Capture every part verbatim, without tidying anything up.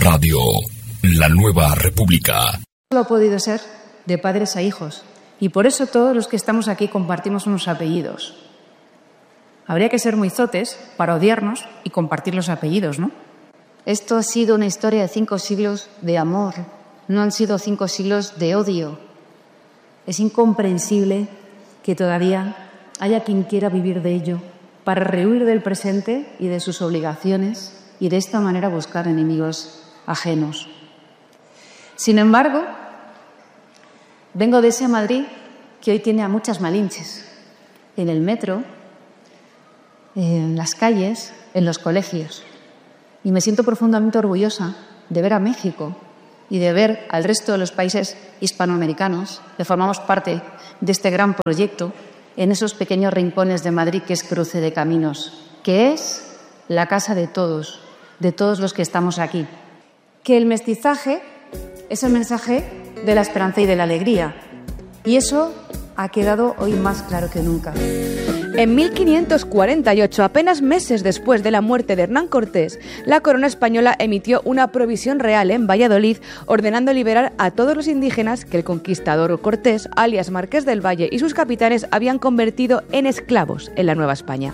Radio, la nueva república. Solo ha podido ser de padres a hijos, y por eso todos los que estamos aquí compartimos unos apellidos. Habría que ser muy zotes para odiarnos y compartir los apellidos, ¿no? Esto ha sido una historia de cinco siglos de amor, no han sido cinco siglos de odio. Es incomprensible que todavía haya quien quiera vivir de ello para rehuir del presente y de sus obligaciones y de esta manera buscar enemigos ajenos. Sin embargo, vengo de ese Madrid que hoy tiene a muchas malinches, en el metro, en las calles, en los colegios. Y me siento profundamente orgullosa de ver a México y de ver al resto de los países hispanoamericanos que formamos parte de este gran proyecto en esos pequeños rincones de Madrid que es Cruce de Caminos, que es la casa de todos, de todos los que estamos aquí. Que el mestizaje es el mensaje de la esperanza y de la alegría. Y eso ha quedado hoy más claro que nunca. En mil quinientos cuarenta y ocho, apenas meses después de la muerte de Hernán Cortés, la corona española emitió una provisión real en Valladolid ordenando liberar a todos los indígenas que el conquistador Cortés, alias Marqués del Valle, y sus capitanes habían convertido en esclavos en la Nueva España.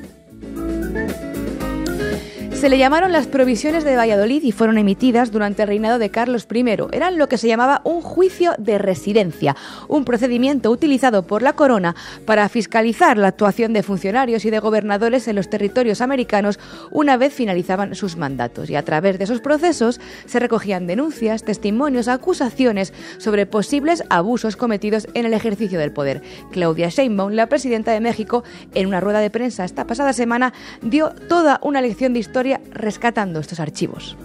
Se le llamaron las provisiones de Valladolid y fueron emitidas durante el reinado de Carlos primero. Eran lo que se llamaba un juicio de residencia, un procedimiento utilizado por la corona para fiscalizar la actuación de funcionarios y de gobernadores en los territorios americanos una vez finalizaban sus mandatos. Y a través de esos procesos se recogían denuncias, testimonios, acusaciones sobre posibles abusos cometidos en el ejercicio del poder. Claudia Sheinbaum, la presidenta de México, en una rueda de prensa esta pasada semana, dio toda una lección de historia rescatando estos archivos.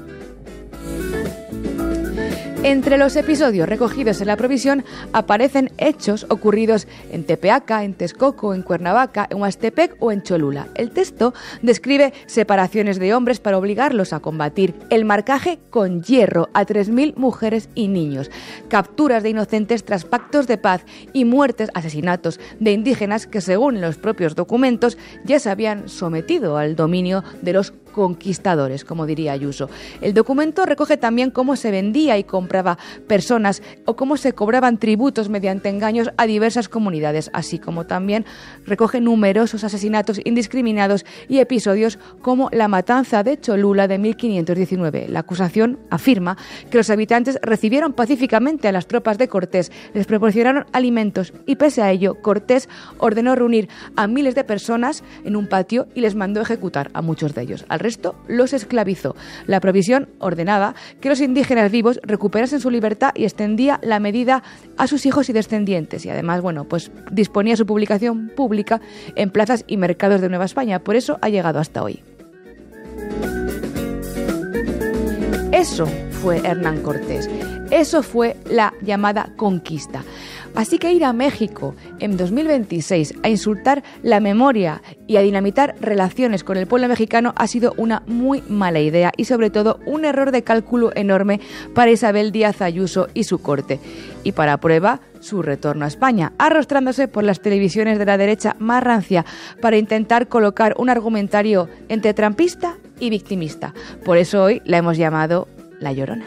Entre los episodios recogidos en la provisión aparecen hechos ocurridos en Tepeaca, en Texcoco, en Cuernavaca, en Huastepec o en Cholula. El texto describe separaciones de hombres para obligarlos a combatir, el marcaje con hierro a tres mil mujeres y niños, capturas de inocentes tras pactos de paz y muertes, asesinatos de indígenas que, según los propios documentos, ya se habían sometido al dominio de los conquistadores, como diría Ayuso. El documento recoge también cómo se vendía y compraba personas o cómo se cobraban tributos mediante engaños a diversas comunidades, así como también recoge numerosos asesinatos indiscriminados y episodios como la matanza de Cholula de mil quinientos diecinueve. La acusación afirma que los habitantes recibieron pacíficamente a las tropas de Cortés, les proporcionaron alimentos y pese a ello Cortés ordenó reunir a miles de personas en un patio y les mandó ejecutar a muchos de ellos. Al resto los esclavizó. La provisión ordenaba que los indígenas vivos recuperasen su libertad y extendía la medida a sus hijos y descendientes. Y además, bueno, pues disponía su publicación pública en plazas y mercados de Nueva España. Por eso ha llegado hasta hoy. Eso fue Hernán Cortés. Eso fue la llamada conquista. Así que ir a México en dos mil veintiséis a insultar la memoria y a dinamitar relaciones con el pueblo mexicano ha sido una muy mala idea y sobre todo un error de cálculo enorme para Isabel Díaz Ayuso y su corte. Y para prueba, su retorno a España, arrostrándose por las televisiones de la derecha más rancia para intentar colocar un argumentario entre trampista y victimista. Por eso hoy la hemos llamado La Llorona.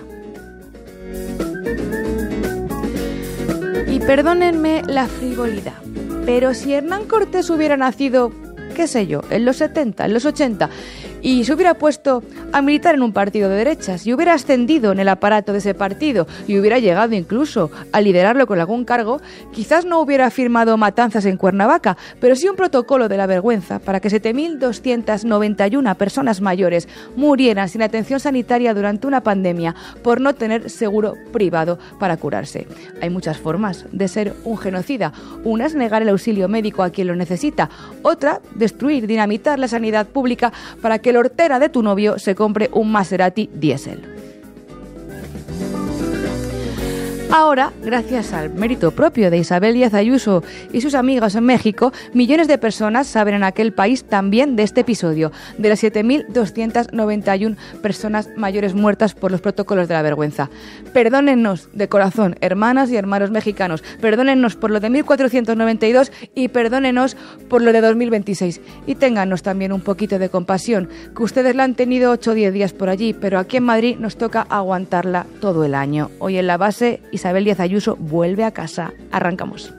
Y perdónenme la frivolidad, pero si Hernán Cortés hubiera nacido, qué sé yo, en los setenta, en los ochenta, y se hubiera puesto a militar en un partido de derechas y hubiera ascendido en el aparato de ese partido y hubiera llegado incluso a liderarlo con algún cargo, quizás no hubiera firmado matanzas en Cuernavaca, pero sí un protocolo de la vergüenza para que siete mil doscientas noventa y una personas mayores murieran sin atención sanitaria durante una pandemia por no tener seguro privado para curarse. Hay muchas formas de ser un genocida. Una es negar el auxilio médico a quien lo necesita. Otra, destruir, dinamitar la sanidad pública para que el hortera de tu novio se compre un Maserati diésel. Ahora, gracias al mérito propio de Isabel Díaz Ayuso y sus amigos en México, millones de personas saben en aquel país también de este episodio, de las siete mil doscientas noventa y una personas mayores muertas por los protocolos de la vergüenza. Perdónennos de corazón, hermanas y hermanos mexicanos, perdónennos por lo de mil cuatrocientos noventa y dos y perdónennos por lo de dos mil veintiséis. Y téngannos también un poquito de compasión, que ustedes la han tenido ocho o diez días por allí, pero aquí en Madrid nos toca aguantarla todo el año. Hoy en La Base, Isabel Díaz Ayuso vuelve a casa. Arrancamos.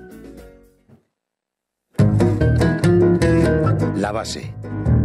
La Base.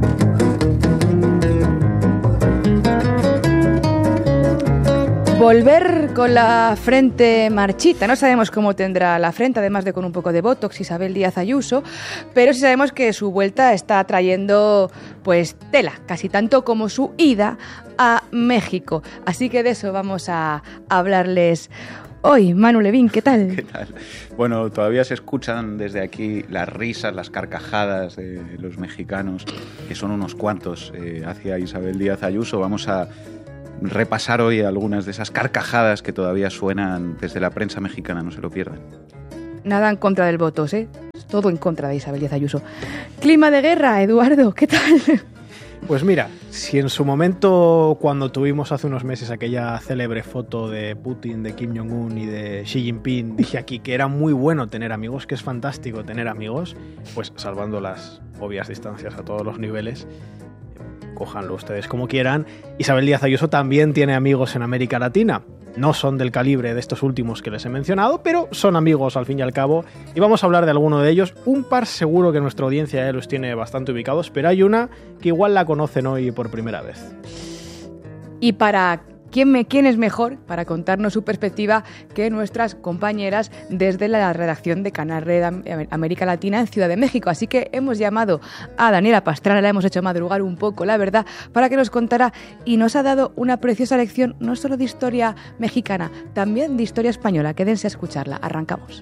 Volver con la frente marchita. No sabemos cómo tendrá la frente, además de con un poco de botox, Isabel Díaz Ayuso, pero sí sabemos que su vuelta está trayendo pues tela, casi tanto como su ida a México. Así que de eso vamos a hablarles hoy. Manu Levín, ¿qué tal? ¿Qué tal? Bueno, todavía se escuchan desde aquí las risas, las carcajadas de los mexicanos, que son unos cuantos, eh, hacia Isabel Díaz Ayuso. Vamos a repasar hoy algunas de esas carcajadas que todavía suenan desde la prensa mexicana, no se lo pierdan. Nada en contra del voto, ¿eh? Todo en contra de Isabel Díaz Ayuso. Clima de guerra, Eduardo, ¿qué tal? Pues mira, si en su momento, cuando tuvimos hace unos meses aquella célebre foto de Putin, de Kim Jong-un y de Xi Jinping, dije aquí que era muy bueno tener amigos, que es fantástico tener amigos, pues salvando las obvias distancias a todos los niveles, cójanlo ustedes como quieran, Isabel Díaz Ayuso también tiene amigos en América Latina. No son del calibre de estos últimos que les he mencionado, pero son amigos al fin y al cabo, y vamos a hablar de alguno de ellos. Un par seguro que nuestra audiencia ya los tiene bastante ubicados, pero hay una que igual la conocen hoy por primera vez. Y para ¿quién, me, quién es mejor para contarnos su perspectiva que nuestras compañeras desde la redacción de Canal Red América Latina en Ciudad de México? Así que hemos llamado a Daniela Pastrana, la hemos hecho madrugar un poco, la verdad, para que nos contara, y nos ha dado una preciosa lección no solo de historia mexicana, también de historia española. Quédense a escucharla. Arrancamos.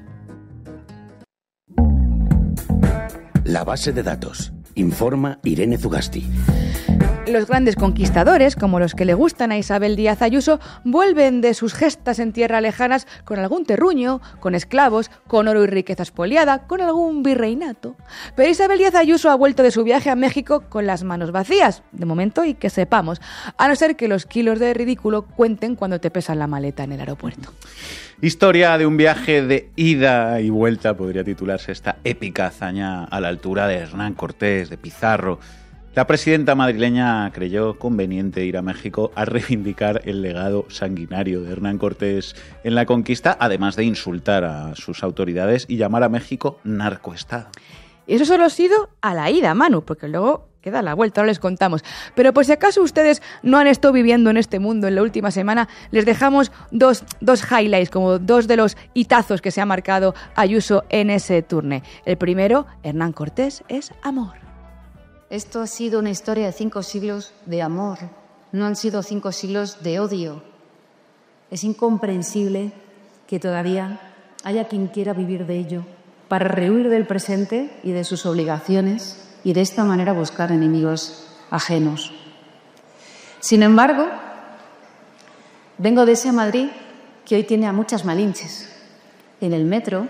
La base de datos. Informa Irene Zugasti. Los grandes conquistadores, como los que le gustan a Isabel Díaz Ayuso, vuelven de sus gestas en tierras lejanas con algún terruño, con esclavos, con oro y riqueza expoliada, con algún virreinato. Pero Isabel Díaz Ayuso ha vuelto de su viaje a México con las manos vacías, de momento, y que sepamos, a no ser que los kilos de ridículo cuenten cuando te pesan la maleta en el aeropuerto. Historia de un viaje de ida y vuelta, podría titularse esta épica hazaña a la altura de Hernán Cortés, de Pizarro. La presidenta madrileña creyó conveniente ir a México a reivindicar el legado sanguinario de Hernán Cortés en la conquista, además de insultar a sus autoridades y llamar a México narcoestado. Eso solo ha sido a la ida, Manu, porque luego queda la vuelta, ahora les contamos. Pero por si acaso ustedes no han estado viviendo en este mundo en la última semana, les dejamos dos, dos highlights, como dos de los hitazos que se ha marcado Ayuso en ese turné. El primero, Hernán Cortés es amor. Esto ha sido una historia de cinco siglos de amor, no han sido cinco siglos de odio. Es incomprensible que todavía haya quien quiera vivir de ello para rehuir del presente y de sus obligaciones y de esta manera buscar enemigos ajenos. Sin embargo, vengo de ese Madrid que hoy tiene a muchas malinches, en el metro,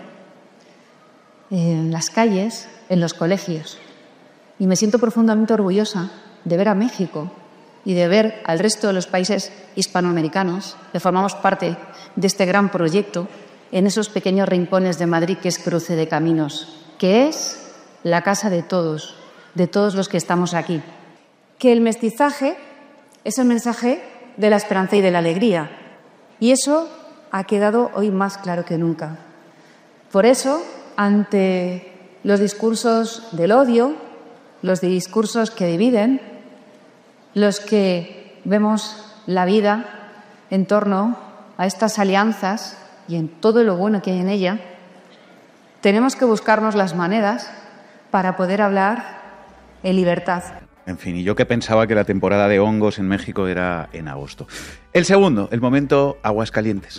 en las calles, en los colegios. Y me siento profundamente orgullosa de ver a México y de ver al resto de los países hispanoamericanos que formamos parte de este gran proyecto en esos pequeños rincones de Madrid que es cruce de caminos, que es la casa de todos, de todos los que estamos aquí. Que el mestizaje es el mensaje de la esperanza y de la alegría. Y eso ha quedado hoy más claro que nunca. Por eso, ante los discursos del odio, los discursos que dividen, los que vemos la vida en torno a estas alianzas y en todo lo bueno que hay en ella, tenemos que buscarnos las maneras para poder hablar en libertad. En fin, y yo que pensaba que la temporada de hongos en México era en agosto. El segundo, el momento Aguascalientes.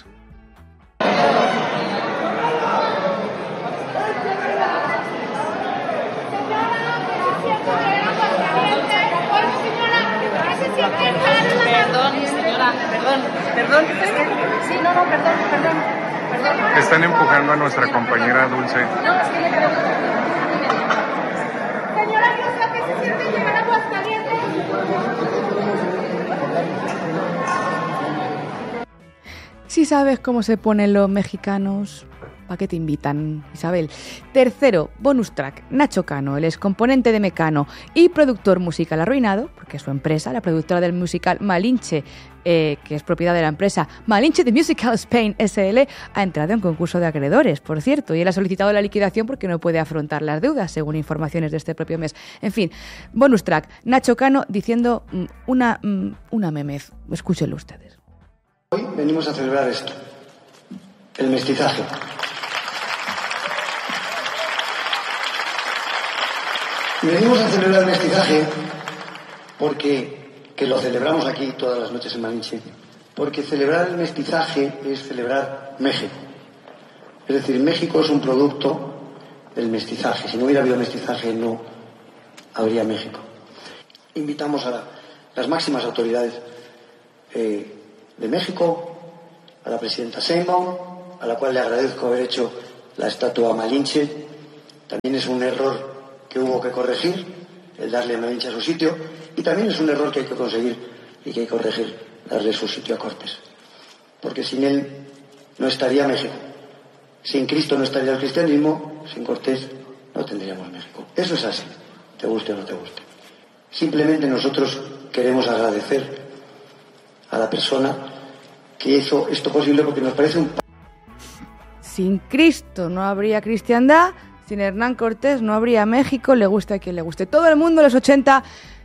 Perdón, señora, perdón, perdón. Sí, no, no, perdón, perdón. Están empujando a nuestra compañera Dulce. Señora Rosa, ¿qué se siente llegar a Aguascalientes? Si sabes cómo se ponen los mexicanos, ¿para qué te invitan, Isabel? Tercero, bonus track, Nacho Cano, el excomponente de Mecano y productor musical arruinado, porque su empresa, la productora del musical Malinche, eh, que es propiedad de la empresa Malinche The Musical Spain S L, ha entrado en concurso de acreedores, por cierto, y él ha solicitado la liquidación porque no puede afrontar las deudas, según informaciones de este propio mes. En fin, bonus track, Nacho Cano diciendo mm, una, mm, una memez. Escúchenlo ustedes. Hoy venimos a celebrar esto, el mestizaje. Venimos a celebrar el mestizaje porque, que lo celebramos aquí todas las noches en Malinche, porque celebrar el mestizaje es celebrar México. Es decir, México es un producto del mestizaje. Si no hubiera habido mestizaje, no habría México. Invitamos a la, las máximas autoridades eh, de México, a la presidenta Sheinbaum, a la cual le agradezco haber hecho la estatua a Malinche. También es un error que hubo que corregir, el darle a Malinche a su sitio, y también es un error que hay que conseguir y que hay que corregir, darle su sitio a Cortés. Porque sin él no estaría México. Sin Cristo no estaría el cristianismo, sin Cortés no tendríamos México. Eso es así, te guste o no te guste. Simplemente nosotros queremos agradecer a la persona que hizo esto posible porque nos parece un... Sin Cristo no habría cristiandad, sin Hernán Cortés no habría México, le guste a quien le guste. Todo el mundo en los ochenta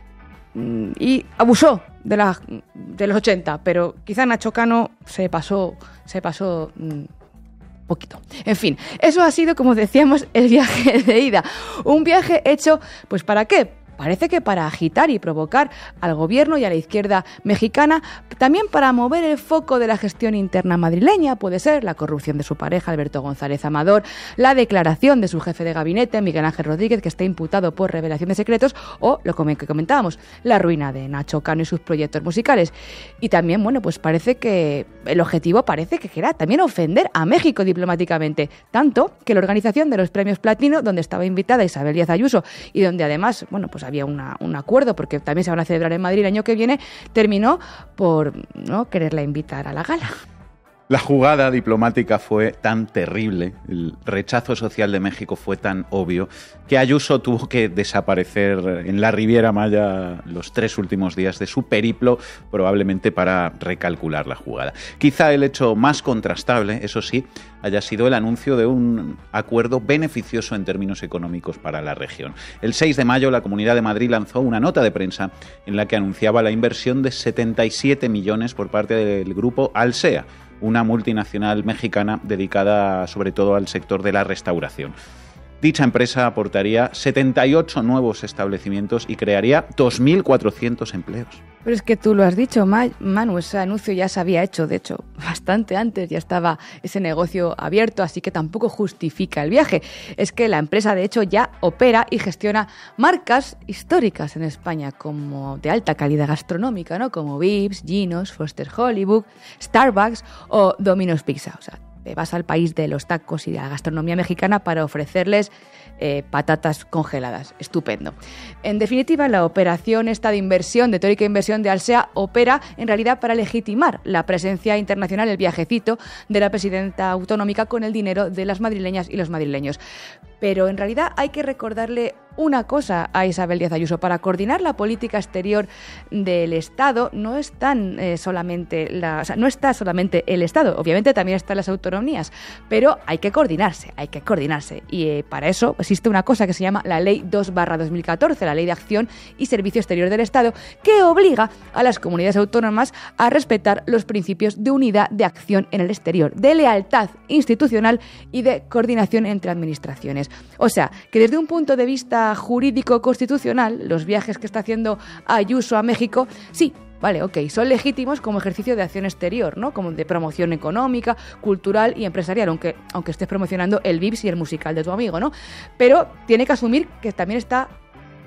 mmm, y abusó de, la, de los ochenta, pero quizá Nacho Cano se pasó, se pasó mmm, poquito. En fin, eso ha sido, como decíamos, el viaje de ida. Un viaje hecho, pues ¿para qué? Parece que para agitar y provocar al gobierno y a la izquierda mexicana, también para mover el foco de la gestión interna madrileña, puede ser la corrupción de su pareja Alberto González Amador, la declaración de su jefe de gabinete Miguel Ángel Rodríguez, que está imputado por revelación de secretos, o lo que comentábamos, la ruina de Nacho Cano y sus proyectos musicales. Y también, bueno, pues parece que el objetivo parece que era también ofender a México diplomáticamente, tanto que la organización de los premios Platino, donde estaba invitada Isabel Díaz Ayuso y donde además, bueno, pues había una, un acuerdo, porque también se van a celebrar en Madrid el año que viene, terminó por no quererla invitar a la gala. La jugada diplomática fue tan terrible, el rechazo social de México fue tan obvio, que Ayuso tuvo que desaparecer en la Riviera Maya los tres últimos días de su periplo, probablemente para recalcular la jugada. Quizá el hecho más contrastable, eso sí, haya sido el anuncio de un acuerdo beneficioso en términos económicos para la región. El seis de mayo, la Comunidad de Madrid lanzó una nota de prensa en la que anunciaba la inversión de setenta y siete millones por parte del grupo Alsea, una multinacional mexicana dedicada sobre todo al sector de la restauración. Dicha empresa aportaría setenta y ocho nuevos establecimientos y crearía dos mil cuatrocientos empleos. Pero es que tú lo has dicho, Manu, ese anuncio ya se había hecho, de hecho, bastante antes, ya estaba ese negocio abierto, así que tampoco justifica el viaje. Es que la empresa, de hecho, ya opera y gestiona marcas históricas en España, como de alta calidad gastronómica, ¿no? Como Vips, Ginos, Foster Hollywood, Starbucks o Domino's Pizza. O sea, te vas al país de los tacos y de la gastronomía mexicana para ofrecerles eh, patatas congeladas. Estupendo. En definitiva, la operación esta de inversión, de teórica inversión de Alsea, opera en realidad para legitimar la presencia internacional, el viajecito de la presidenta autonómica con el dinero de las madrileñas y los madrileños. Pero en realidad hay que recordarle una cosa a Isabel Díaz Ayuso. Para coordinar la política exterior del Estado no están eh, solamente la, o sea, no está solamente el Estado, obviamente también están las autonomías, pero hay que coordinarse, hay que coordinarse. Y eh, para eso existe una cosa que se llama la Ley dos barra dos mil catorce, la Ley de Acción y Servicio Exterior del Estado, que obliga a las comunidades autónomas a respetar los principios de unidad de acción en el exterior, de lealtad institucional y de coordinación entre administraciones. O sea, que desde un punto de vista jurídico-constitucional, los viajes que está haciendo Ayuso a México, sí, vale, ok, son legítimos como ejercicio de acción exterior, ¿no? Como de promoción económica, cultural y empresarial, aunque, aunque estés promocionando el Vips y el musical de tu amigo, ¿no? Pero tiene que asumir que también está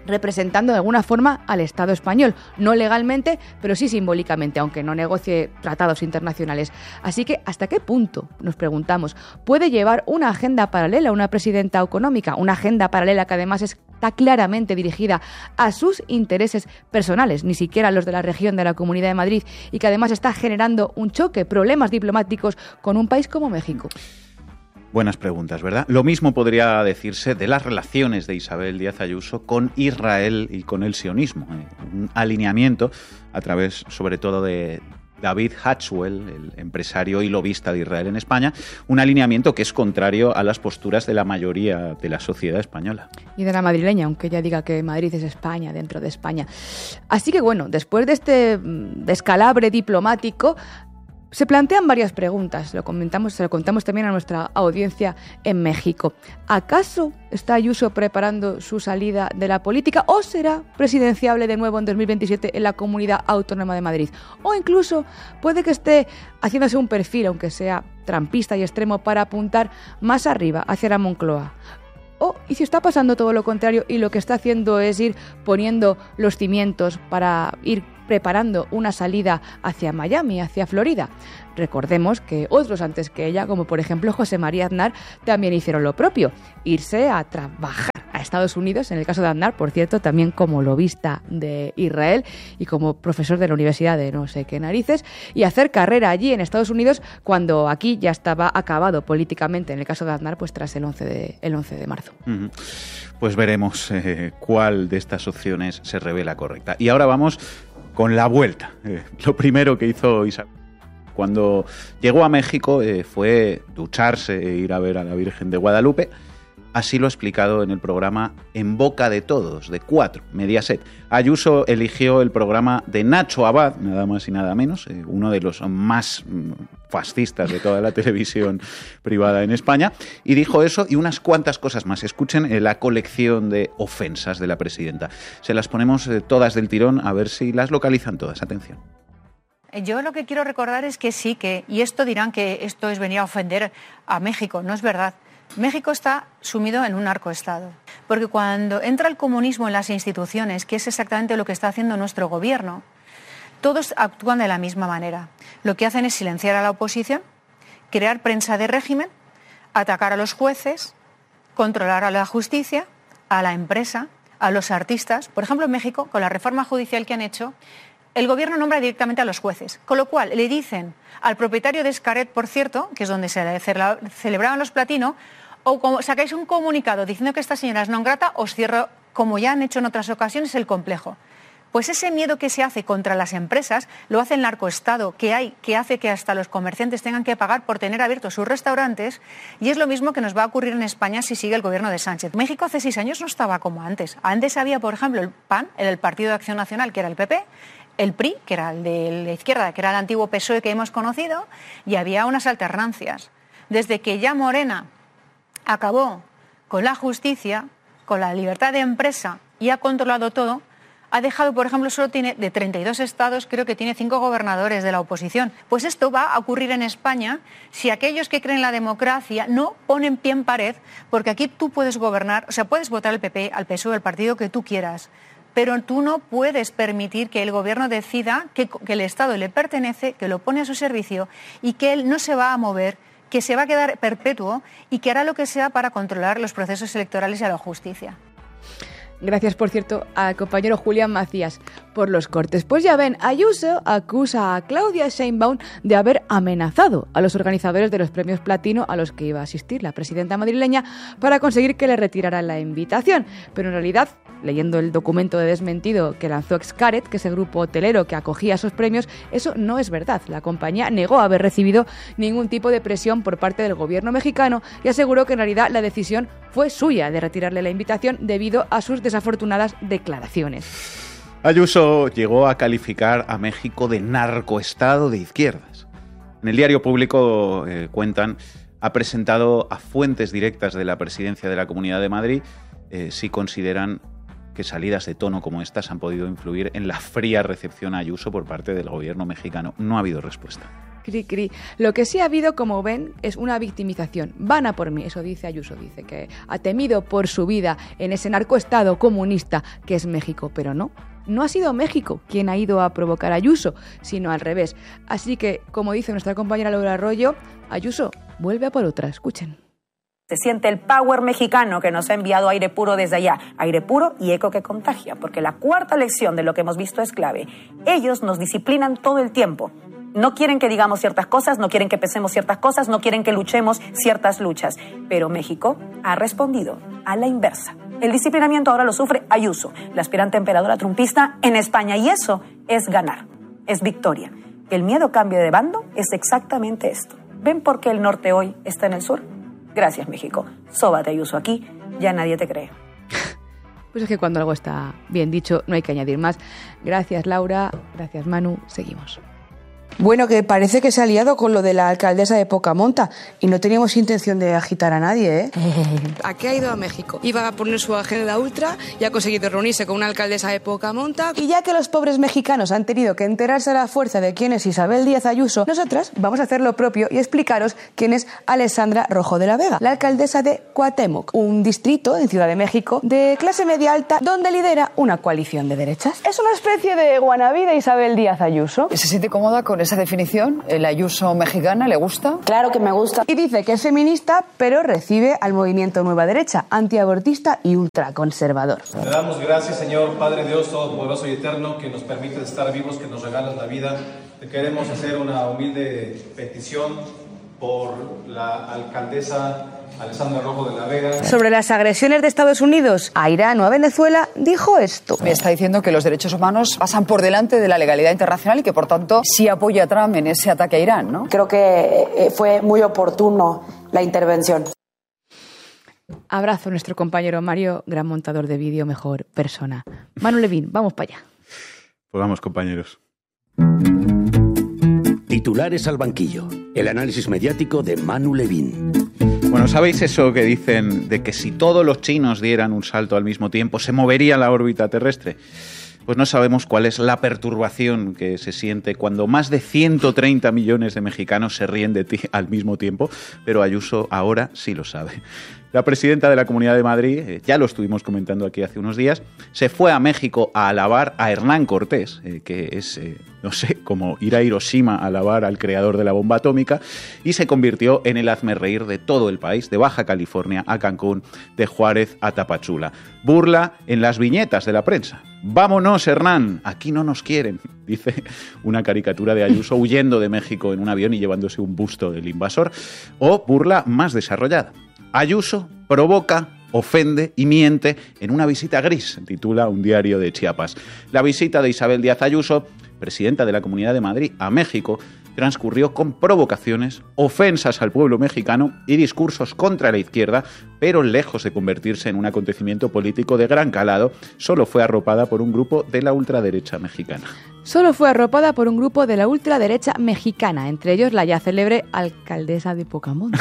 representando de alguna forma al Estado español, no legalmente, pero sí simbólicamente, aunque no negocie tratados internacionales. Así que, ¿hasta qué punto, nos preguntamos, puede llevar una agenda paralela una presidenta autonómica, una agenda paralela que además está claramente dirigida a sus intereses personales, ni siquiera los de la región de la Comunidad de Madrid, y que además está generando un choque, problemas diplomáticos con un país como México? Buenas preguntas, ¿verdad? Lo mismo podría decirse de las relaciones de Isabel Díaz Ayuso con Israel y con el sionismo. ¿eh? Un alineamiento a través, sobre todo, de David Hatchwell, el empresario y lobista de Israel en España, un alineamiento que es contrario a las posturas de la mayoría de la sociedad española. Y de la madrileña, aunque ella diga que Madrid es España, dentro de España. Así que bueno, después de este descalabre diplomático, se plantean varias preguntas, lo comentamos, se lo contamos también a nuestra audiencia en México. ¿Acaso está Ayuso preparando su salida de la política o será presidenciable de nuevo en dos mil veintisiete en la Comunidad Autónoma de Madrid? O incluso puede que esté haciéndose un perfil, aunque sea trampista y extremo, para apuntar más arriba, hacia la Moncloa. O, ¿y si está pasando todo lo contrario y lo que está haciendo es ir poniendo los cimientos para ir preparando una salida hacia Miami, hacia Florida? Recordemos que otros antes que ella, como por ejemplo José María Aznar, también hicieron lo propio, irse a trabajar a Estados Unidos, en el caso de Aznar, por cierto, también como lobista de Israel y como profesor de la Universidad de no sé qué narices, y hacer carrera allí en Estados Unidos cuando aquí ya estaba acabado políticamente, en el caso de Aznar, pues tras el once de, el once de marzo. Uh-huh. Pues veremos eh, cuál de estas opciones se revela correcta. Y ahora vamos con la vuelta. Eh, lo primero que hizo Isabel cuando llegó a México eh, fue ducharse e ir a ver a la Virgen de Guadalupe. Así lo ha explicado en el programa En Boca de Todos, de cuatro, Mediaset. Ayuso eligió el programa de Nacho Abad, nada más y nada menos, eh, uno de los más mm, fascistas de toda la televisión privada en España, y dijo eso y unas cuantas cosas más. Escuchen eh, la colección de ofensas de la presidenta. Se las ponemos eh, todas del tirón a ver si las localizan todas. Atención. Yo lo que quiero recordar es que sí, que y esto dirán que esto es venir a ofender a México, no es verdad. México está sumido en un narcoestado, porque cuando entra el comunismo en las instituciones, que es exactamente lo que está haciendo nuestro gobierno, todos actúan de la misma manera. Lo que hacen es silenciar a la oposición, crear prensa de régimen, atacar a los jueces, controlar a la justicia, a la empresa, a los artistas. Por ejemplo, en México, con la reforma judicial que han hecho, el gobierno nombra directamente a los jueces, con lo cual le dicen al propietario de Xcaret, por cierto, que es donde se celebraban los Platino, o como sacáis un comunicado diciendo que esta señora es non grata, os cierro, como ya han hecho en otras ocasiones, el complejo. Pues ese miedo que se hace contra las empresas lo hace el narcoestado que hay, que hace que hasta los comerciantes tengan que pagar por tener abiertos sus restaurantes, y es lo mismo que nos va a ocurrir en España si sigue el gobierno de Sánchez. México hace seis años no estaba como antes. Antes había, por ejemplo, el P A N, el Partido de Acción Nacional, que era el P P, el P R I, que era el de la izquierda, que era el antiguo P S O E que hemos conocido, y había unas alternancias. Desde que ya Morena acabó con la justicia, con la libertad de empresa y ha controlado todo, ha dejado, por ejemplo, solo tiene de treinta y dos estados, creo que tiene cinco gobernadores de la oposición. Pues esto va a ocurrir en España si aquellos que creen en la democracia no ponen pie en pared, porque aquí tú puedes gobernar, o sea, puedes votar al P P, al P S O E, al partido que tú quieras, pero tú no puedes permitir que el gobierno decida que, que el Estado le pertenece, que lo pone a su servicio y que él no se va a mover, que se va a quedar perpetuo y que hará lo que sea para controlar los procesos electorales y a la justicia. Gracias, por cierto, al compañero Julián Macías por los cortes. Pues ya ven, Ayuso acusa a Claudia Sheinbaum de haber amenazado a los organizadores de los premios Platino a los que iba a asistir la presidenta madrileña para conseguir que le retiraran la invitación. Pero en realidad, leyendo el documento de desmentido que lanzó Xcaret, que es el grupo hotelero que acogía esos premios, eso no es verdad. La compañía negó haber recibido ningún tipo de presión por parte del gobierno mexicano y aseguró que en realidad la decisión fue suya de retirarle la invitación debido a sus desafortunadas declaraciones. Ayuso llegó a calificar a México de narcoestado de izquierdas. En el diario Público eh, cuentan, ha presentado a fuentes directas de la presidencia de la Comunidad de Madrid eh, si consideran que salidas de tono como estas han podido influir en la fría recepción a Ayuso por parte del gobierno mexicano. No ha habido respuesta. Cri, cri. Lo que sí ha habido, como ven, es una victimización. Van a por mí, eso dice Ayuso. Dice que ha temido por su vida en ese narcoestado comunista que es México, pero no. No ha sido México quien ha ido a provocar a Ayuso, sino al revés. Así que, como dice nuestra compañera Laura Arroyo, Ayuso vuelve a por otra. Escuchen. Se siente el power mexicano que nos ha enviado aire puro desde allá. Aire puro y eco que contagia, porque la cuarta lección de lo que hemos visto es clave. Ellos nos disciplinan todo el tiempo. No quieren que digamos ciertas cosas, no quieren que pensemos ciertas cosas, no quieren que luchemos ciertas luchas. Pero México ha respondido a la inversa. El disciplinamiento ahora lo sufre Ayuso, la aspirante emperadora trumpista en España. Y eso es ganar, es victoria. Que el miedo cambie de bando es exactamente esto. ¿Ven por qué el norte hoy está en el sur? Gracias, México. Sóbate, Ayuso, aquí ya nadie te cree. Pues es que cuando algo está bien dicho no hay que añadir más. Gracias, Laura. Gracias, Manu. Seguimos. Bueno, que parece que se ha liado con lo de la alcaldesa de Pocamonta y no teníamos intención de agitar a nadie, ¿eh? ¿A qué ha ido a México? Iba a poner su agenda ultra y ha conseguido reunirse con una alcaldesa de Pocamonta. Y ya que los pobres mexicanos han tenido que enterarse a la fuerza de quién es Isabel Díaz Ayuso, nosotras vamos a hacer lo propio y explicaros quién es Alessandra Rojo de la Vega, la alcaldesa de Cuauhtémoc, un distrito en Ciudad de México de clase media alta donde lidera una coalición de derechas. Es una especie de wannabe de Isabel Díaz Ayuso. ¿Se siente cómoda con esa definición? ¿El Ayuso mexicana le gusta? Claro que me gusta. Y dice que es feminista, pero recibe al movimiento Nueva Derecha, antiabortista y ultraconservador. Te damos gracias, Señor, Padre Dios Todopoderoso y Eterno, que nos permite estar vivos, que nos regalas la vida. Te queremos hacer una humilde petición por la alcaldesa Alessandra Rojo de la Vega. Sobre las agresiones de Estados Unidos a Irán o a Venezuela, dijo esto. Me está diciendo que los derechos humanos pasan por delante de la legalidad internacional y que, por tanto, sí apoya a Trump en ese ataque a Irán, ¿no? Creo que fue muy oportuno la intervención. Abrazo a nuestro compañero Mario, gran montador de vídeo, mejor persona. Manu Levín, vamos para allá. Pues vamos, compañeros. Titulares al banquillo. El análisis mediático de Manu Levín. Bueno, ¿sabéis eso que dicen de que si todos los chinos dieran un salto al mismo tiempo se movería la órbita terrestre? Pues no sabemos cuál es la perturbación que se siente cuando más de ciento treinta millones de mexicanos se ríen de ti al mismo tiempo, pero Ayuso ahora sí lo sabe. La presidenta de la Comunidad de Madrid, eh, ya lo estuvimos comentando aquí hace unos días, se fue a México a alabar a Hernán Cortés, eh, que es, eh, no sé, como ir a Hiroshima a alabar al creador de la bomba atómica, y se convirtió en el hazmerreír de todo el país, de Baja California a Cancún, de Juárez a Tapachula. Burla en las viñetas de la prensa. ¡Vámonos, Hernán! Aquí no nos quieren, dice una caricatura de Ayuso huyendo de México en un avión y llevándose un busto del invasor. O burla más desarrollada. Ayuso provoca, ofende y miente en una visita gris, titula un diario de Chiapas. La visita de Isabel Díaz Ayuso, presidenta de la Comunidad de Madrid, a México, transcurrió con provocaciones, ofensas al pueblo mexicano y discursos contra la izquierda, pero lejos de convertirse en un acontecimiento político de gran calado, solo fue arropada por un grupo de la ultraderecha mexicana. Solo fue arropada por un grupo de la ultraderecha mexicana, entre ellos la ya célebre alcaldesa de Pocamonta.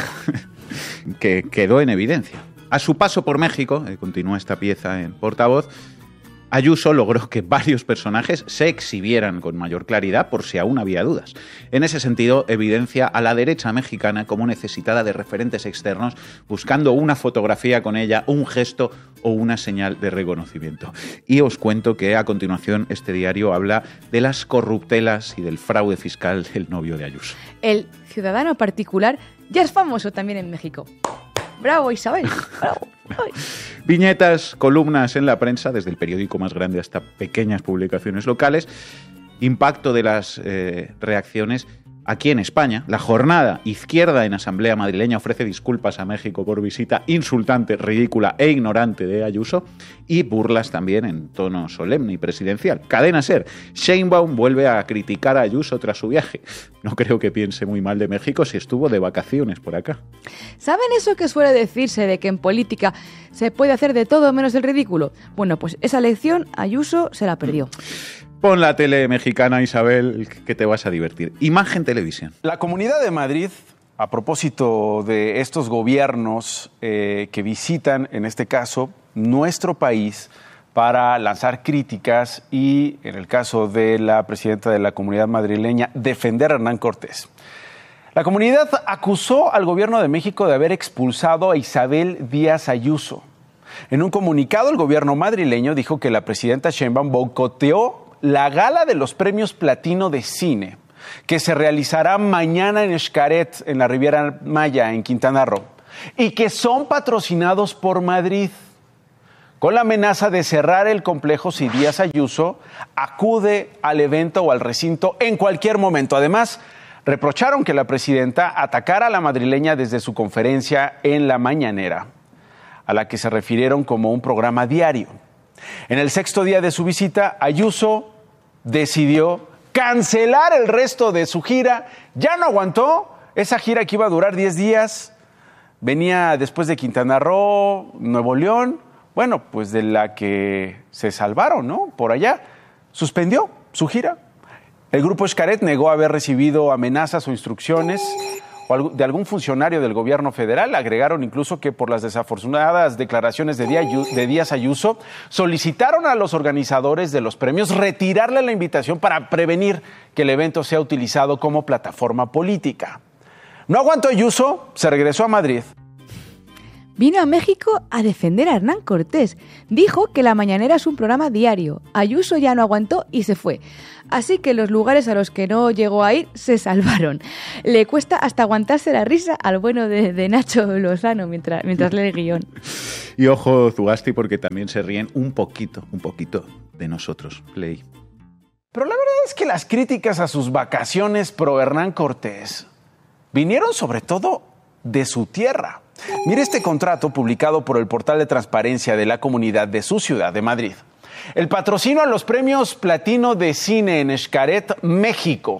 Que quedó en evidencia. A su paso por México, eh, continúa esta pieza en Portavoz, Ayuso logró que varios personajes se exhibieran con mayor claridad por si aún había dudas. En ese sentido, evidencia a la derecha mexicana como necesitada de referentes externos, buscando una fotografía con ella, un gesto o una señal de reconocimiento. Y os cuento que a continuación este diario habla de las corruptelas y del fraude fiscal del novio de Ayuso. El ciudadano particular ya es famoso también en México. ¡Bravo, Isabel! ¡Bravo! Ay. Viñetas, columnas en la prensa, desde el periódico más grande hasta pequeñas publicaciones locales. Impacto de las eh, reacciones aquí en España. La jornada izquierda en Asamblea Madrileña ofrece disculpas a México por visita insultante, ridícula e ignorante de Ayuso, y burlas también en tono solemne y presidencial. Cadena SER. Sheinbaum vuelve a criticar a Ayuso tras su viaje. No creo que piense muy mal de México si estuvo de vacaciones por acá. ¿Saben eso que suele decirse de que en política se puede hacer de todo menos el ridículo? Bueno, pues esa lección Ayuso se la perdió. Pon la tele mexicana, Isabel, que te vas a divertir. Imagen Televisión. La Comunidad de Madrid, a propósito de estos gobiernos eh, que visitan, en este caso, nuestro país, para lanzar críticas y, en el caso de la presidenta de la Comunidad Madrileña, defender a Hernán Cortés. La comunidad acusó al gobierno de México de haber expulsado a Isabel Díaz Ayuso. En un comunicado, el gobierno madrileño dijo que la presidenta Sheinbaum boicoteó la gala de los premios Platino de Cine, que se realizará mañana en Xcaret, en la Riviera Maya, en Quintana Roo, y que son patrocinados por Madrid, con la amenaza de cerrar el complejo si Díaz Ayuso acude al evento o al recinto en cualquier momento. Además, reprocharon que la presidenta atacara a la madrileña desde su conferencia en la mañanera, a la que se refirieron como un programa diario. En el sexto día de su visita, Ayuso decidió cancelar el resto de su gira. Ya no aguantó esa gira que iba a durar diez días. Venía después de Quintana Roo, Nuevo León, bueno, pues de la que se salvaron, ¿no? Por allá. Suspendió su gira. El grupo Xcaret negó haber recibido amenazas o instrucciones de algún funcionario del gobierno federal. Agregaron incluso que por las desafortunadas declaraciones de Díaz Ayuso solicitaron a los organizadores de los premios retirarle la invitación para prevenir que el evento sea utilizado como plataforma política. No aguantó Ayuso, se regresó a Madrid. Vino a México a defender a Hernán Cortés. Dijo que La Mañanera es un programa diario. Ayuso ya no aguantó y se fue. Así que los lugares a los que no llegó a ir se salvaron. Le cuesta hasta aguantarse la risa al bueno de, de Nacho Lozano mientras, mientras lee el guión. Y ojo, Zugasti, porque también se ríen un poquito, un poquito de nosotros. Leí. Pero la verdad es que las críticas a sus vacaciones pro Hernán Cortés vinieron sobre todo de su tierra. Mire este contrato publicado por el portal de transparencia de la comunidad de su ciudad de Madrid. El patrocinio a los premios Platino de Cine en Xcaret, México,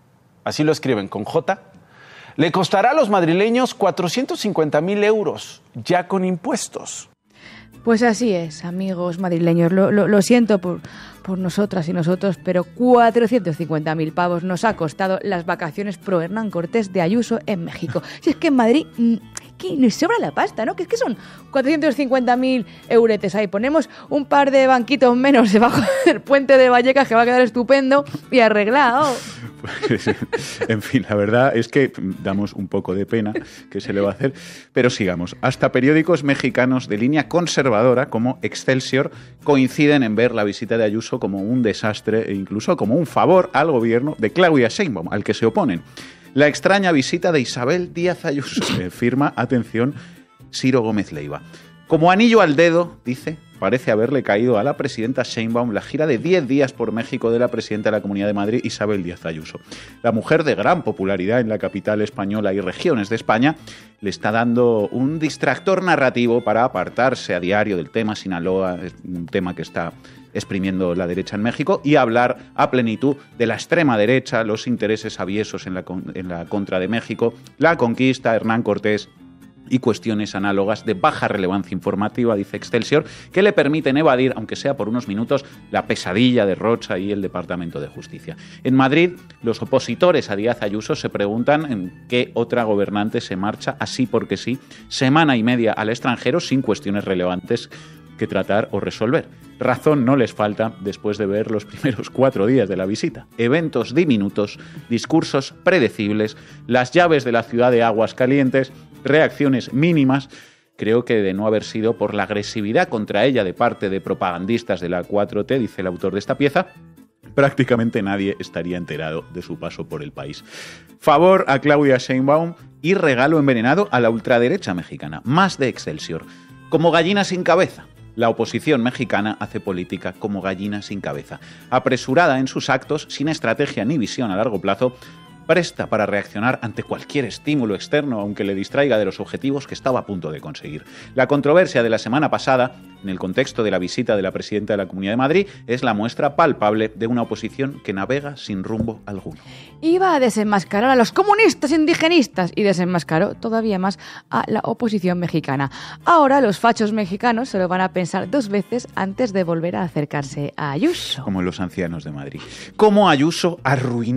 así lo escriben con J, le costará a los madrileños cuatrocientos cincuenta mil euros, ya con impuestos. Pues así es, amigos madrileños, lo, lo, lo siento por, por nosotras y nosotros, pero cuatrocientos cincuenta mil pavos nos ha costado las vacaciones pro Hernán Cortés de Ayuso en México. Si es que en Madrid que nos sobra la pasta, ¿no? Que es que son cuatrocientos cincuenta mil euretes ahí. Ponemos un par de banquitos menos debajo del puente de Vallecas, que va a quedar estupendo y arreglado. Pues, en fin, la verdad es que damos un poco de pena, que se le va a hacer, pero sigamos. Hasta periódicos mexicanos de línea conservadora como Excelsior coinciden en ver la visita de Ayuso como un desastre e incluso como un favor al gobierno de Claudia Sheinbaum, al que se oponen. La extraña visita de Isabel Díaz Ayuso, que firma, atención, Ciro Gómez Leiva. Como anillo al dedo, dice, parece haberle caído a la presidenta Sheinbaum la gira de diez días por México de la presidenta de la Comunidad de Madrid, Isabel Díaz Ayuso. La mujer de gran popularidad en la capital española y regiones de España le está dando un distractor narrativo para apartarse a diario del tema Sinaloa, un tema que está exprimiendo la derecha en México, y hablar a plenitud de la extrema derecha, los intereses aviesos en la, en la contra de México, la conquista, Hernán Cortés y cuestiones análogas de baja relevancia informativa, dice Excelsior, que le permiten evadir, aunque sea por unos minutos, la pesadilla de Rocha y el Departamento de Justicia. En Madrid, los opositores a Díaz Ayuso se preguntan en qué otra gobernante se marcha así porque sí, semana y media al extranjero sin cuestiones relevantes que tratar o resolver. Razón no les falta después de ver los primeros cuatro días de la visita. Eventos diminutos, discursos predecibles, las llaves de la ciudad de aguas calientes, reacciones mínimas. Creo que de no haber sido por la agresividad contra ella de parte de propagandistas de la cuatro T, dice el autor de esta pieza, prácticamente nadie estaría enterado de su paso por el país. Favor a Claudia Sheinbaum y regalo envenenado a la ultraderecha mexicana. Más de Excelsior. Como gallina sin cabeza. La oposición mexicana hace política como gallina sin cabeza, apresurada en sus actos, sin estrategia ni visión a largo plazo, presta para reaccionar ante cualquier estímulo externo, aunque le distraiga de los objetivos que estaba a punto de conseguir. La controversia de la semana pasada, en el contexto de la visita de la presidenta de la Comunidad de Madrid, es la muestra palpable de una oposición que navega sin rumbo alguno. Iba a desenmascarar a los comunistas indigenistas y desenmascaró todavía más a la oposición mexicana. Ahora los fachos mexicanos se lo van a pensar dos veces antes de volver a acercarse a Ayuso. Como los ancianos de Madrid. Cómo Ayuso arruinó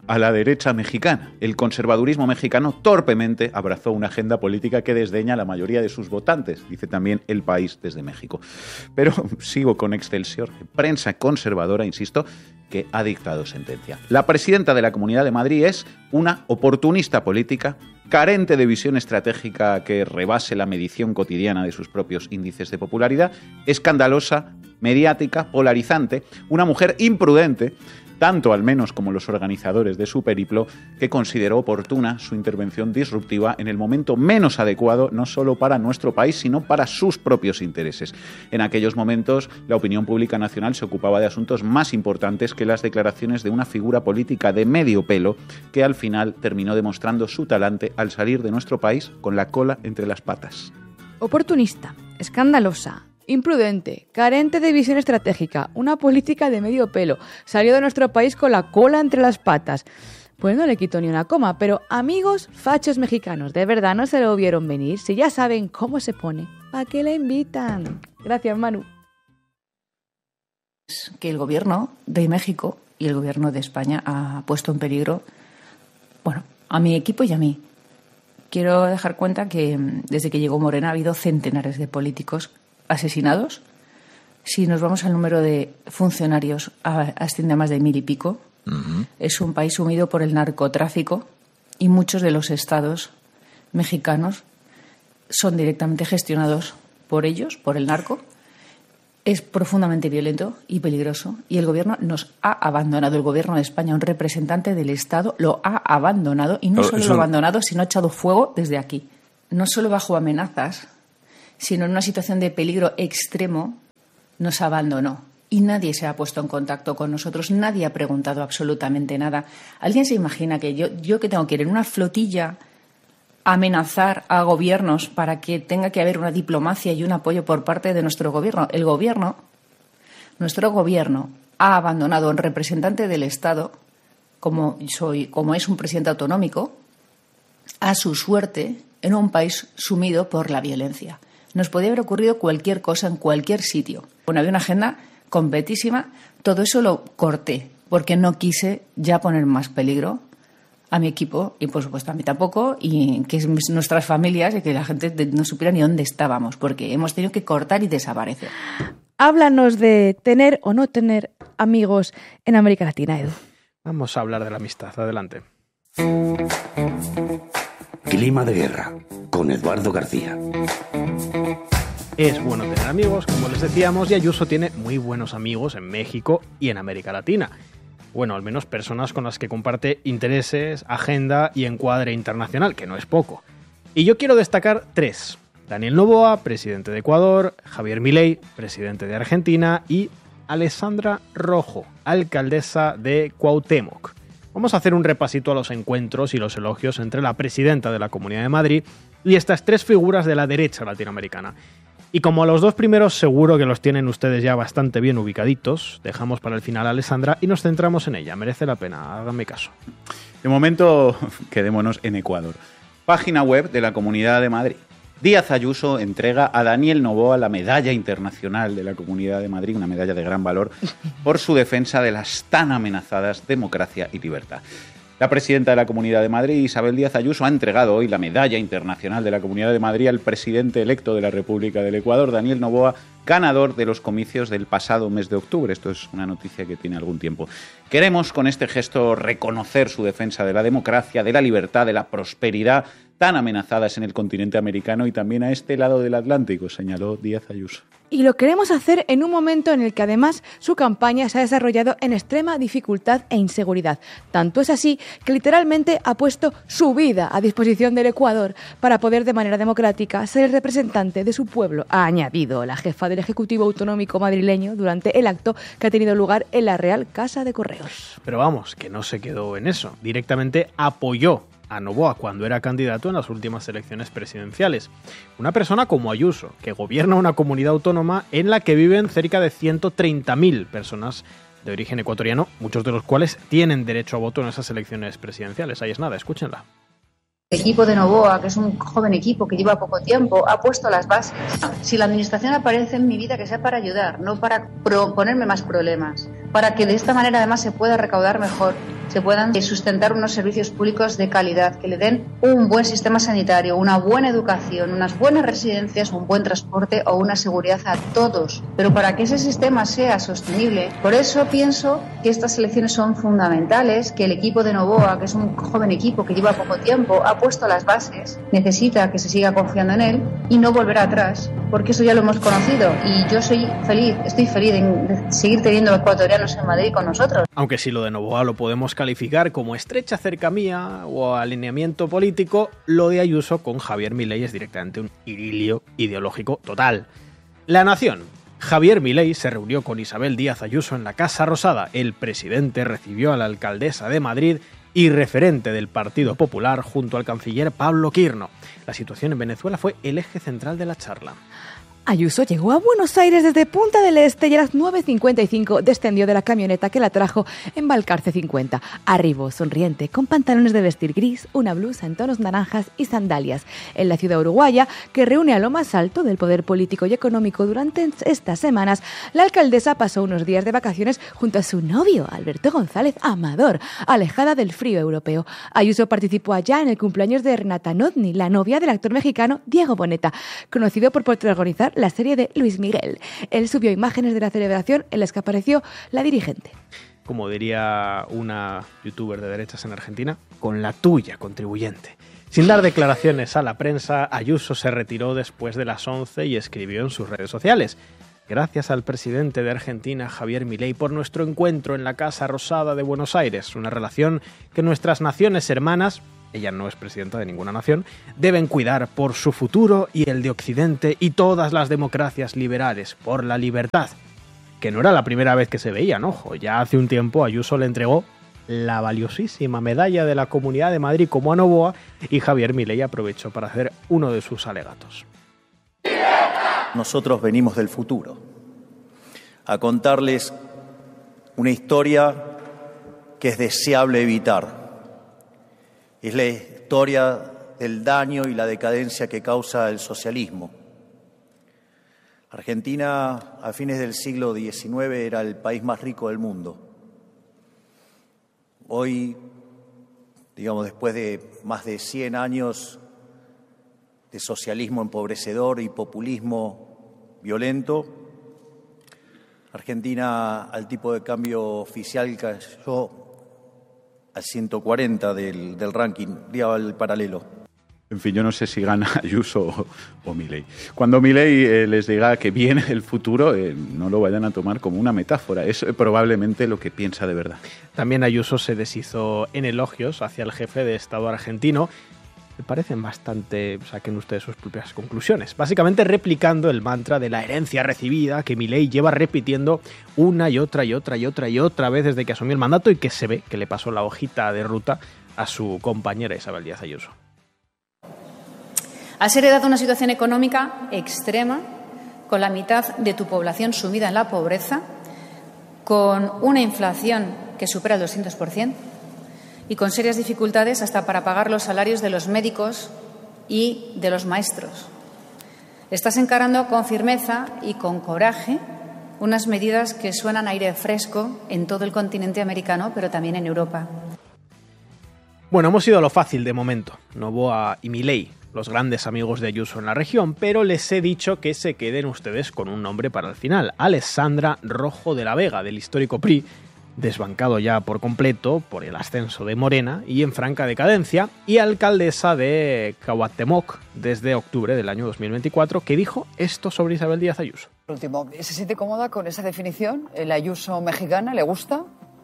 a la derecha mexicana. El conservadurismo mexicano torpemente abrazó una agenda política que desdeña a la mayoría de sus votantes, dice también El País desde México. Pero sigo con Excelsior, prensa conservadora, insisto, que ha dictado sentencia. La presidenta de la Comunidad de Madrid es una oportunista política, carente de visión estratégica que rebase la medición cotidiana de sus propios índices de popularidad, escandalosa, mediática, polarizante, una mujer imprudente, tanto al menos como los organizadores de su periplo, que consideró oportuna su intervención disruptiva en el momento menos adecuado, no solo para nuestro país, sino para sus propios intereses. En aquellos momentos, la opinión pública nacional se ocupaba de asuntos más importantes que las declaraciones de una figura política de medio pelo, que al final terminó demostrando su talante al salir de nuestro país con la cola entre las patas. Oportunista, escandalosa, imprudente, carente de visión estratégica, una política de medio pelo, salió de nuestro país con la cola entre las patas. Pues no le quito ni una coma, pero amigos fachos mexicanos, de verdad no se lo vieron venir. Si ya saben cómo se pone, ¿para qué le invitan? Gracias, Manu. Que el gobierno de México y el gobierno de España ha puesto en peligro, bueno, a mi equipo y a mí. Quiero dejar cuenta que desde que llegó Morena ha habido centenares de políticos asesinados. Si nos vamos al número de funcionarios, asciende a más de mil y pico. Uh-huh. Es un país sumido por el narcotráfico y muchos de los estados mexicanos son directamente gestionados por ellos, por el narco. Es profundamente violento y peligroso y el gobierno nos ha abandonado. El gobierno de España, un representante del Estado, lo ha abandonado y no Pero solo eso... lo ha abandonado, sino ha echado fuego desde aquí. No solo bajo amenazas, sino en una situación de peligro extremo, nos abandonó. Y nadie se ha puesto en contacto con nosotros, nadie ha preguntado absolutamente nada. ¿Alguien se imagina que yo, yo que tengo que ir en una flotilla a amenazar a gobiernos para que tenga que haber una diplomacia y un apoyo por parte de nuestro gobierno? El gobierno, nuestro gobierno, ha abandonado a un representante del Estado, como, soy, como es un presidente autonómico, a su suerte en un país sumido por la violencia. Nos podía haber ocurrido cualquier cosa en cualquier sitio. Bueno, había una agenda completísima. Todo eso lo corté porque no quise ya poner más peligro a mi equipo y, por supuesto, a mí tampoco, y que nuestras familias y que la gente no supiera ni dónde estábamos, porque hemos tenido que cortar y desaparecer. Háblanos de tener o no tener amigos en América Latina, Edu. Vamos a hablar de la amistad. Adelante. Clima de guerra, con Eduardo García. Es bueno tener amigos, como les decíamos, y Ayuso tiene muy buenos amigos en México y en América Latina. Bueno, al menos personas con las que comparte intereses, agenda y encuadre internacional, que no es poco. Y yo quiero destacar tres. Daniel Noboa, presidente de Ecuador, Javier Milei, presidente de Argentina, y Alessandra Rojo, alcaldesa de Cuauhtémoc. Vamos a hacer un repasito a los encuentros y los elogios entre la presidenta de la Comunidad de Madrid y estas tres figuras de la derecha latinoamericana. Y como a los dos primeros seguro que los tienen ustedes ya bastante bien ubicaditos, dejamos para el final a Alessandra y nos centramos en ella. Merece la pena, háganme caso. De momento, quedémonos en Ecuador. Página web de la Comunidad de Madrid. Díaz Ayuso entrega a Daniel Noboa la medalla internacional de la Comunidad de Madrid, una medalla de gran valor, por su defensa de las tan amenazadas democracia y libertad. La presidenta de la Comunidad de Madrid, Isabel Díaz Ayuso, ha entregado hoy la medalla internacional de la Comunidad de Madrid al presidente electo de la República del Ecuador, Daniel Noboa, ganador de los comicios del pasado mes de octubre. Esto es una noticia que tiene algún tiempo. Queremos con este gesto reconocer su defensa de la democracia, de la libertad, de la prosperidad, tan amenazadas en el continente americano y también a este lado del Atlántico, señaló Díaz Ayuso. Y lo queremos hacer en un momento en el que además su campaña se ha desarrollado en extrema dificultad e inseguridad. Tanto es así que literalmente ha puesto su vida a disposición del Ecuador para poder de manera democrática ser el representante de su pueblo, ha añadido la jefa del Ejecutivo Autonómico madrileño durante el acto que ha tenido lugar en la Real Casa de Correos. Pero vamos, que no se quedó en eso. Directamente apoyó a Noboa cuando era candidato en las últimas elecciones presidenciales. Una persona como Ayuso, que gobierna una comunidad autónoma en la que viven cerca de ciento treinta mil personas de origen ecuatoriano, muchos de los cuales tienen derecho a voto en esas elecciones presidenciales. Ahí es nada, escúchenla. El equipo de Noboa, que es un joven equipo que lleva poco tiempo, ha puesto las bases. Si la administración aparece en mi vida, que sea para ayudar, no para ponerme más problemas, para que de esta manera además se pueda recaudar mejor. se puedan sustentar unos servicios públicos de calidad, que le den un buen sistema sanitario, una buena educación, unas buenas residencias, un buen transporte o una seguridad a todos. Pero para que ese sistema sea sostenible, por eso pienso que estas elecciones son fundamentales, que el equipo de Novoa, que es un joven equipo que lleva poco tiempo, ha puesto las bases, necesita que se siga confiando en él y no volver atrás, porque eso ya lo hemos conocido y yo soy feliz, estoy feliz de seguir teniendo ecuatorianos en Madrid con nosotros. Aunque si lo de Novoa lo podemos calificar como estrecha cercanía o alineamiento político, lo de Ayuso con Javier Milei es directamente un idilio ideológico total. La Nación. Javier Milei se reunió con Isabel Díaz Ayuso en la Casa Rosada. El presidente recibió a la alcaldesa de Madrid y referente del Partido Popular junto al canciller Pablo Quirno. La situación en Venezuela fue el eje central de la charla. Ayuso llegó a Buenos Aires desde Punta del Este y a las nueve cincuenta y cinco descendió de la camioneta que la trajo en Balcarce cincuenta. Arribó sonriente, con pantalones de vestir gris, una blusa en tonos naranjas y sandalias. En la ciudad uruguaya, que reúne a lo más alto del poder político y económico durante estas semanas, la alcaldesa pasó unos días de vacaciones junto a su novio, Alberto González Amador, alejada del frío europeo. Ayuso participó allá en el cumpleaños de Renata Notni, la novia del actor mexicano Diego Boneta, conocido por protagonizar la serie de Luis Miguel. Él subió imágenes de la celebración en las que apareció la dirigente. Como diría una youtuber de derechas en Argentina, con la tuya, contribuyente. Sin dar declaraciones a la prensa, Ayuso se retiró después de las once y escribió en sus redes sociales: gracias al presidente de Argentina, Javier Milei, por nuestro encuentro en la Casa Rosada de Buenos Aires, una relación que nuestras naciones hermanas, ella no es presidenta de ninguna nación, deben cuidar por su futuro y el de Occidente y todas las democracias liberales, por la libertad. Que no era la primera vez que se veían, ojo, ya hace un tiempo Ayuso le entregó la valiosísima medalla de la Comunidad de Madrid como a Novoa y Javier Milei aprovechó para hacer uno de sus alegatos. Nosotros venimos del futuro a contarles una historia que es deseable evitar. Es la historia del daño y la decadencia que causa el socialismo. Argentina, a fines del siglo diecinueve, era el país más rico del mundo. Hoy, digamos, después de más de cien años de socialismo empobrecedor y populismo violento, Argentina, al tipo de cambio oficial, cayó al ciento cuarenta del, del ranking, día al paralelo. En fin, yo no sé si gana Ayuso o, o Milei. Cuando Milei eh, les diga que viene el futuro, eh, no lo vayan a tomar como una metáfora. Es eh, probablemente lo que piensa de verdad. También Ayuso se deshizo en elogios hacia el jefe de Estado argentino. Me parecen bastante, saquen ustedes sus propias conclusiones. Básicamente replicando el mantra de la herencia recibida que Milei lleva repitiendo una y otra y otra y otra y otra vez desde que asumió el mandato y que se ve que le pasó la hojita de ruta a su compañera Isabel Díaz Ayuso. Has heredado una situación económica extrema, con la mitad de tu población sumida en la pobreza, con una inflación que supera el doscientos por ciento, y con serias dificultades hasta para pagar los salarios de los médicos y de los maestros. Estás encarando con firmeza y con coraje unas medidas que suenan a aire fresco en todo el continente americano, pero también en Europa. Bueno, hemos ido a lo fácil de momento. Novoa y Milei, los grandes amigos de Ayuso en la región, pero les he dicho que se queden ustedes con un nombre para el final: Alessandra Rojo de la Vega, del histórico P R I, desbancado ya por completo por el ascenso de Morena y en franca decadencia, y alcaldesa de Cuauhtémoc desde octubre del año dos mil veinticuatro, que dijo esto sobre Isabel Díaz Ayuso. Último, ¿se siente cómoda con esa definición? ¿El Ayuso mexicana le gusta?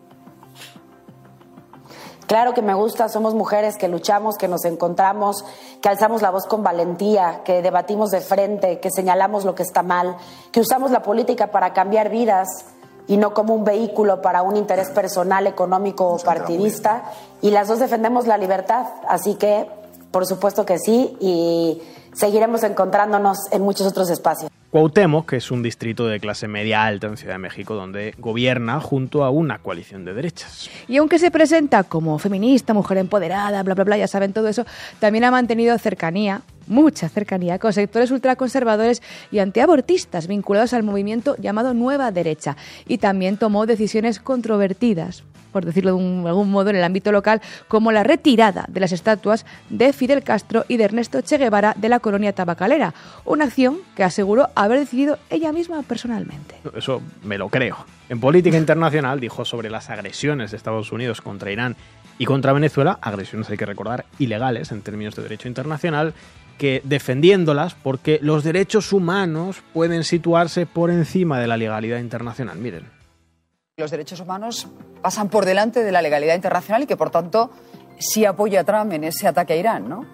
Claro que me gusta, somos mujeres que luchamos, que nos encontramos, que alzamos la voz con valentía, que debatimos de frente, que señalamos lo que está mal, que usamos la política para cambiar vidas y no como un vehículo para un interés personal, económico o partidista. Y las dos defendemos la libertad, así que por supuesto que sí, y seguiremos encontrándonos en muchos otros espacios. Cuauhtémoc, que es un distrito de clase media alta en Ciudad de México, donde gobierna junto a una coalición de derechas. Y aunque se presenta como feminista, mujer empoderada, bla, bla, bla, ya saben todo eso, también ha mantenido cercanía mucha cercanía con sectores ultraconservadores y antiabortistas vinculados al movimiento llamado Nueva Derecha, y también tomó decisiones controvertidas, por decirlo de, un, de algún modo, en el ámbito local, como la retirada de las estatuas de Fidel Castro y de Ernesto Che Guevara de la colonia tabacalera, una acción que aseguró haber decidido ella misma personalmente. Eso me lo creo. En política internacional dijo sobre las agresiones de Estados Unidos contra Irán y contra Venezuela, agresiones, hay que recordar, ilegales en términos de derecho internacional, que defendiéndolas porque los derechos humanos pueden situarse por encima de la legalidad internacional. Miren. Los derechos humanos pasan por delante de la legalidad internacional y que, por tanto, sí apoya a Trump en ese ataque a Irán, ¿no?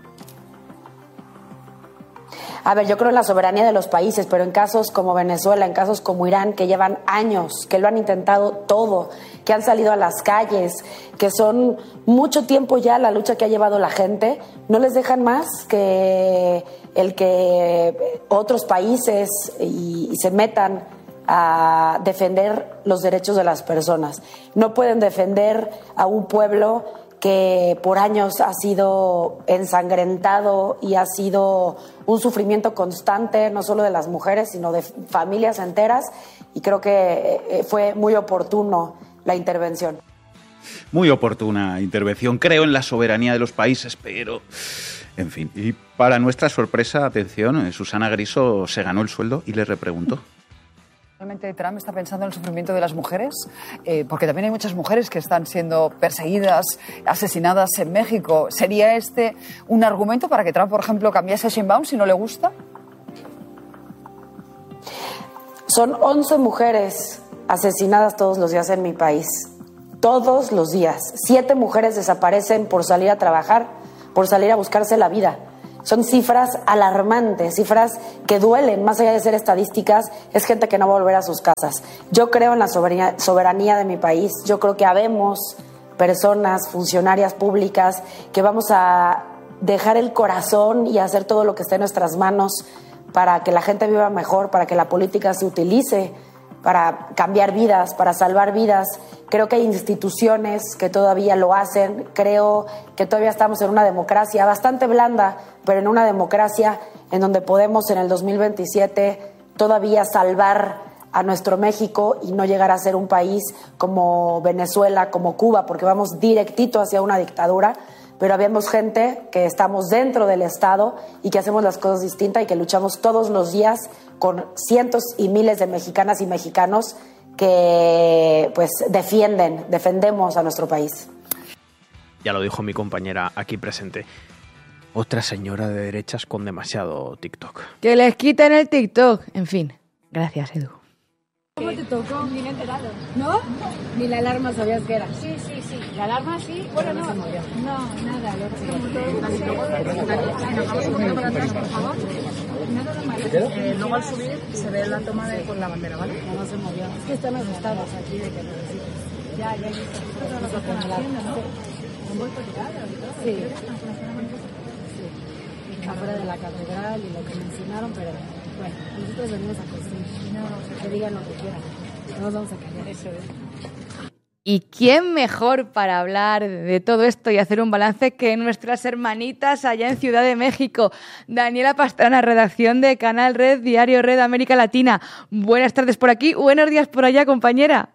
A ver, yo creo en la soberanía de los países, pero en casos como Venezuela, en casos como Irán, que llevan años, que lo han intentado todo, que han salido a las calles, que son mucho tiempo ya la lucha que ha llevado la gente, no les dejan más que el que otros países y, y se metan a defender los derechos de las personas. No pueden defender a un pueblo que por años ha sido ensangrentado y ha sido un sufrimiento constante, no solo de las mujeres, sino de familias enteras, y creo que fue muy oportuno la intervención. Muy oportuna intervención. Creo en la soberanía de los países, pero... En fin, y para nuestra sorpresa, atención, Susana Griso se ganó el sueldo y le repreguntó. ¿Realmente Trump está pensando en el sufrimiento de las mujeres? Eh, porque también hay muchas mujeres que están siendo perseguidas, asesinadas en México. ¿Sería este un argumento para que Trump, por ejemplo, cambiase a Sheinbaum si no le gusta? Son once mujeres asesinadas todos los días en mi país. Todos los días. Siete mujeres desaparecen por salir a trabajar, por salir a buscarse la vida. Son cifras alarmantes, cifras que duelen, más allá de ser estadísticas, es gente que no va a volver a sus casas. Yo creo en la soberanía, soberanía de mi país, yo creo que habemos personas, funcionarias públicas, que vamos a dejar el corazón y hacer todo lo que esté en nuestras manos para que la gente viva mejor, para que la política se utilice para cambiar vidas, para salvar vidas. Creo que hay instituciones que todavía lo hacen. Creo que todavía estamos en una democracia bastante blanda, pero en una democracia en donde podemos en el dos mil veintisiete todavía salvar a nuestro México y no llegar a ser un país como Venezuela, como Cuba, porque vamos directito hacia una dictadura. Pero habemos gente que estamos dentro del Estado y que hacemos las cosas distintas y que luchamos todos los días con cientos y miles de mexicanas y mexicanos que pues defienden, defendemos a nuestro país. Ya lo dijo mi compañera aquí presente. Otra señora de derechas con demasiado TikTok. Que les quiten el TikTok. En fin, gracias, Edu. ¿Cómo te tocó? Ni me he enterado. ¿No? Ni la alarma sabías que era. Sí, sí, sí. La alarma sí. Bueno, no. No, nada. Lo que como todo. Un poquito para atrás, por favor. Nada de mal. Eh, luego al subir se ve la toma de con la bandera, ¿vale? No, no se movió. Es que están asustados aquí de que necesites. Ya, ya he visto. Esto es lo que están haciendo, ¿no? ¿Han vuelto a tirar ahorita? Sí. Sí. Afuera de la catedral y lo que mencionaron, pero bueno, nosotros venimos a construir. No, que digan lo que quieran. No nos vamos a callar. Eso es. ¿Y quién mejor para hablar de todo esto y hacer un balance que nuestras hermanitas allá en Ciudad de México? Daniela Pastrana, redacción de Canal Red, Diario Red América Latina. Buenas tardes por aquí, buenos días por allá, compañera.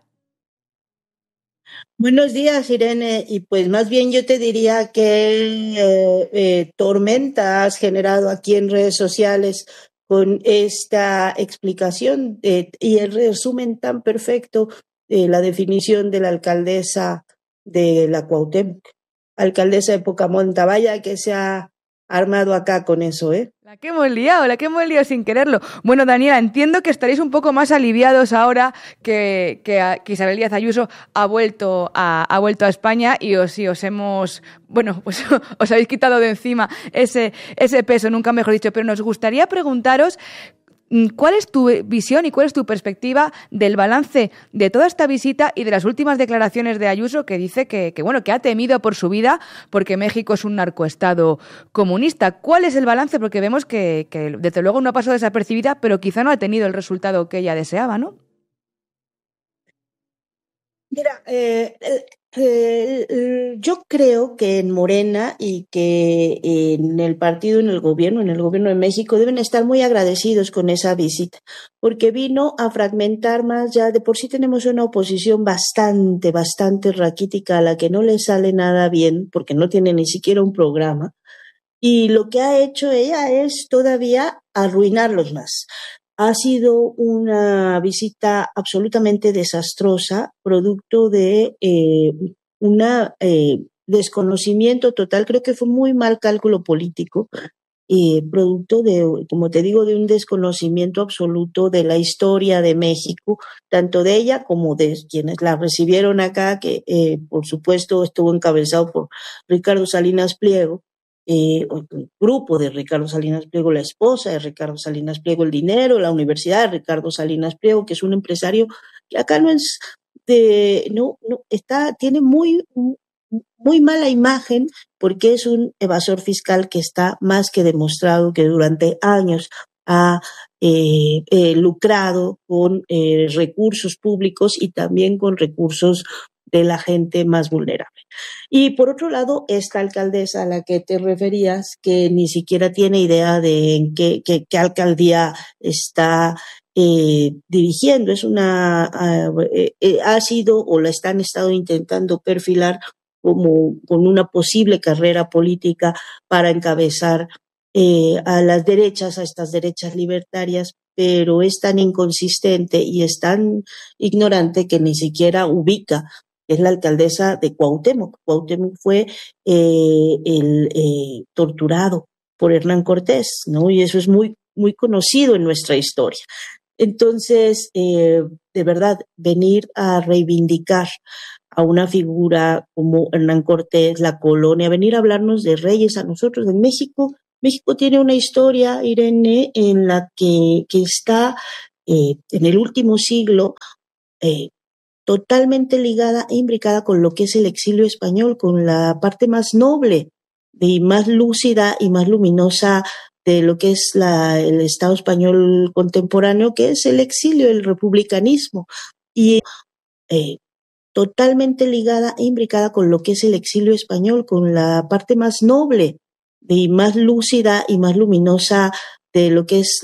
Buenos días, Irene. Y pues más bien yo te diría que eh, eh, tormenta has generado aquí en redes sociales con esta explicación eh, y el resumen tan perfecto de la definición de la alcaldesa de la Cuauhtémoc, alcaldesa de Pocamonta. Vaya que se ha armado acá con eso, ¿eh? La que hemos liado, la que hemos liado sin quererlo. Bueno, Daniela, entiendo que estaréis un poco más aliviados ahora que, que, que Isabel Díaz Ayuso ha vuelto a, ha vuelto a España y os, y os hemos, bueno, pues os habéis quitado de encima ese, ese peso, nunca mejor dicho. Pero nos gustaría preguntaros ¿cuál es tu visión y cuál es tu perspectiva del balance de toda esta visita y de las últimas declaraciones de Ayuso, que dice que, que, bueno, que ha temido por su vida porque México es un narcoestado comunista? ¿Cuál es el balance? Porque vemos que, que desde luego no ha pasado desapercibida, pero quizá no ha tenido el resultado que ella deseaba, ¿no? Mira, eh, Eh, eh, yo creo que en Morena y que en el partido, en el gobierno, en el gobierno de México, deben estar muy agradecidos con esa visita, porque vino a fragmentar más. Ya de por sí tenemos una oposición bastante, bastante raquítica, a la que no le sale nada bien, porque no tiene ni siquiera un programa. Y lo que ha hecho ella es todavía arruinarlos más. Ha sido una visita absolutamente desastrosa, producto de eh, un eh, desconocimiento total. Creo que fue muy mal cálculo político, eh, producto de, como te digo, de un desconocimiento absoluto de la historia de México, tanto de ella como de quienes la recibieron acá, que eh, por supuesto estuvo encabezado por Ricardo Salinas Pliego. Eh, el grupo de Ricardo Salinas Pliego, la esposa de Ricardo Salinas Pliego, el dinero, la universidad de Ricardo Salinas Pliego, que es un empresario que acá no es de, no, no, está, tiene muy, muy mala imagen, porque es un evasor fiscal que está más que demostrado que durante años ha eh, eh, lucrado con eh, recursos públicos y también con recursos de la gente más vulnerable. Y por otro lado, esta alcaldesa a la que te referías, que ni siquiera tiene idea de en qué, qué, qué alcaldía está eh, dirigiendo, es una, eh, eh, ha sido o la están estado intentando perfilar como con una posible carrera política para encabezar eh, a las derechas, a estas derechas libertarias, pero es tan inconsistente y es tan ignorante que ni siquiera ubica. Es la alcaldesa de Cuauhtémoc. Cuauhtémoc fue eh, el eh, torturado por Hernán Cortés, ¿no? Y eso es muy, muy conocido en nuestra historia. Entonces, eh, de verdad, venir a reivindicar a una figura como Hernán Cortés, la colonia, venir a hablarnos de reyes a nosotros en México. México tiene una historia, Irene, en la que, que está eh, en el último siglo eh, totalmente ligada e imbricada con lo que es el exilio español, con la parte más noble y más lúcida y más luminosa de lo que es la, el Estado español contemporáneo, que es el exilio, el republicanismo, y eh, totalmente ligada e imbricada con lo que es el exilio español, con la parte más noble y más lúcida y más luminosa de lo que es